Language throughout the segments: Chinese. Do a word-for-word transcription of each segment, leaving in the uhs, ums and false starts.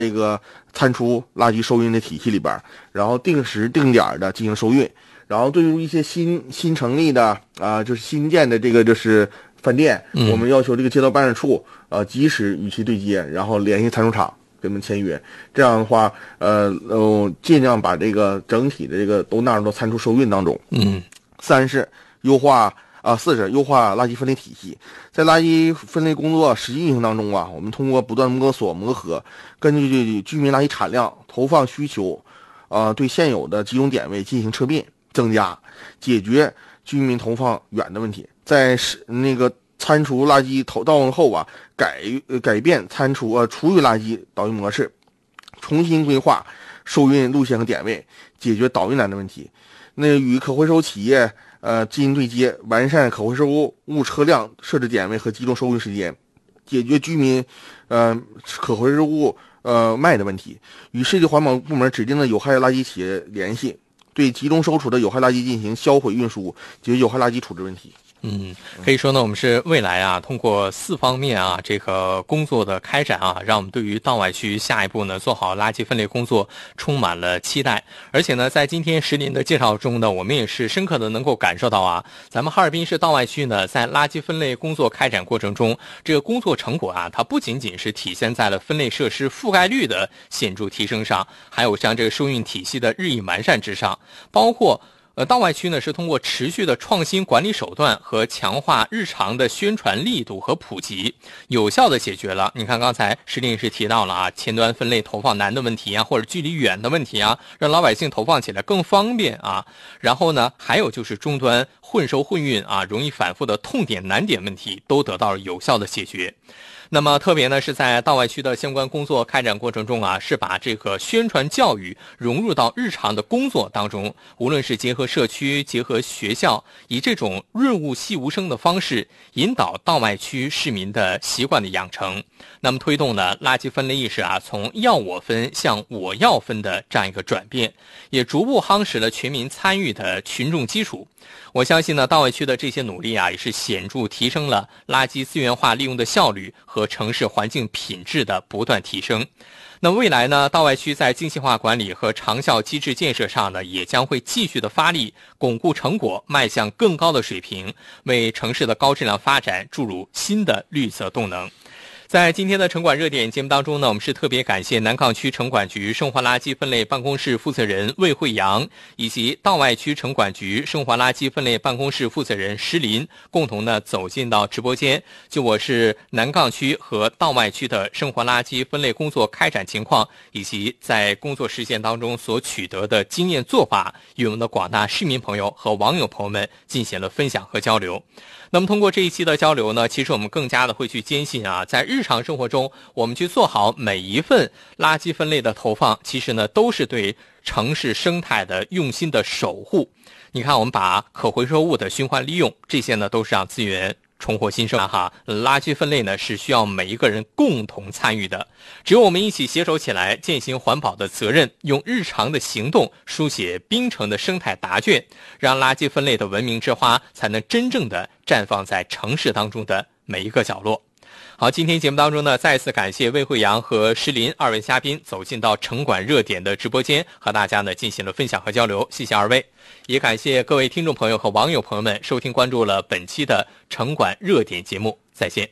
这个餐厨垃圾收运的体系里边，然后定时定点的进行收运。然后对于一些新新成立的啊、呃，就是新建的这个就是饭店，嗯、我们要求这个街道办事处呃及时与其对接，然后联系餐厨厂跟他们签约。这样的话，呃呃，尽量把这个整体的这个都纳入到餐厨收运当中。 嗯， 三是优化啊，四是优化垃圾分类体系。在垃圾分类工作实际运行当中啊，我们通过不断摸索磨合，根据居民垃圾产量、投放需求，呃，对现有的集中点位进行测并。增加解决居民投放远的问题，在那个餐厨垃圾投到后啊，改改变餐厨呃厨余垃圾导运模式，重新规划收运路线和点位，解决导运难的问题。那与可回收企业呃进行对接，完善可回收物车辆设置点位和集中收运时间，解决居民呃可回收物呃卖的问题。与市级环保部门指定的有害垃圾企业联系。对集中收储的有害垃圾进行销毁运输，解决有害垃圾处置问题。 嗯，可以说呢，我们是未来啊，通过四方面啊这个工作的开展啊，让我们对于道外区下一步呢做好垃圾分类工作充满了期待。而且呢，在今天石林的介绍中呢，我们也是深刻的能够感受到啊，咱们哈尔滨市道外区呢，在垃圾分类工作开展过程中，这个工作成果啊，它不仅仅是体现在了分类设施覆盖率的显著提升上，还有像这个收运体系的日益完善之上，包括。呃，道外区呢是通过持续的创新管理手段和强化日常的宣传力度和普及，有效的解决了你看刚才石林也是提到了啊，前端分类投放难的问题啊，或者距离远的问题啊，让老百姓投放起来更方便啊。然后呢，还有就是终端混收混运啊，容易反复的痛点难点问题都得到了有效的解决。那么特别呢是在道外区的相关工作开展过程中啊，是把这个宣传教育融入到日常的工作当中，无论是结合社区结合学校，以这种润物细无声的方式引导道外区市民的习惯的养成，那么推动呢垃圾分类意识啊从要我分向我要分的这样一个转变，也逐步夯实了全民参与的群众基础。我相信呢道外区的这些努力啊，也是显著提升了垃圾资源化利用的效率和城市环境品质的不断提升。那未来呢，道外区在精细化管理和长效机制建设上呢，也将会继续的发力，巩固成果，迈向更高的水平，为城市的高质量发展注入新的绿色动能。在今天的城管热点节目当中呢，我们是特别感谢南岗区城管局生活垃圾分类办公室负责人魏慧阳，以及道外区城管局生活垃圾分类办公室负责人石林，共同呢走进到直播间，就我市南岗区和道外区的生活垃圾分类工作开展情况，以及在工作实践当中所取得的经验做法，与我们的广大市民朋友和网友朋友们进行了分享和交流。那么通过这一期的交流呢，其实我们更加的会去坚信啊，在日常生活中我们去做好每一份垃圾分类的投放，其实呢都是对城市生态的用心的守护。你看我们把可回收物的循环利用，这些呢都是让资源重获新生哈。垃圾分类呢是需要每一个人共同参与的，只有我们一起携手起来，践行环保的责任，用日常的行动书写滨城的生态答卷，让垃圾分类的文明之花才能真正的绽放在城市当中的每一个角落。好，今天节目当中呢，再次感谢魏慧阳和石林二位嘉宾走进到城管热点的直播间，和大家呢进行了分享和交流，谢谢二位。也感谢各位听众朋友和网友朋友们收听关注了本期的城管热点节目，再见。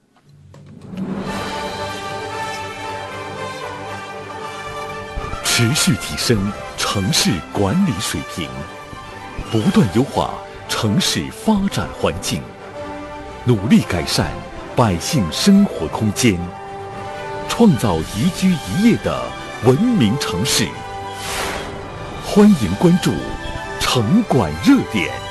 持续提升城市管理水平，不断优化城市发展环境，努力改善百姓生活空间，创造宜居宜业的文明城市。欢迎关注城管热点。